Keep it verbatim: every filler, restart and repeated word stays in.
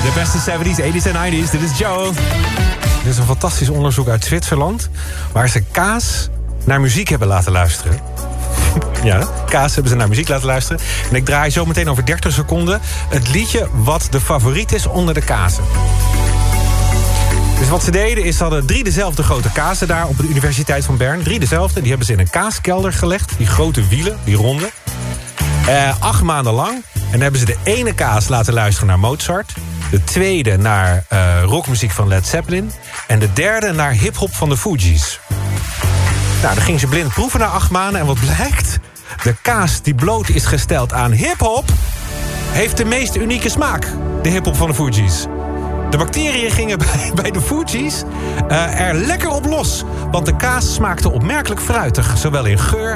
De beste zeventig, tachtig en negentig. Dit is Joe. Dit is een fantastisch onderzoek uit Zwitserland, waar ze kaas naar muziek hebben laten luisteren. Ja, kaas hebben ze naar muziek laten luisteren. En ik draai zo meteen over dertig seconden het liedje wat de favoriet is onder de kazen. Dus wat ze deden is, ze hadden drie dezelfde grote kazen daar op de Universiteit van Bern. Drie dezelfde, die hebben ze in een kaaskelder gelegd. Die grote wielen, die ronde. Uh, acht maanden lang. En dan hebben ze de ene kaas laten luisteren naar Mozart. De tweede naar uh, rockmuziek van Led Zeppelin. En de derde naar hiphop van de Fugees. Nou, dan gingen ze blind proeven na acht maanden. En wat blijkt? De kaas die bloot is gesteld aan hiphop heeft de meest unieke smaak. De hiphop van de Fugees. De bacteriën gingen bij, bij de Fugees uh, er lekker op los. Want de kaas smaakte opmerkelijk fruitig. Zowel in geur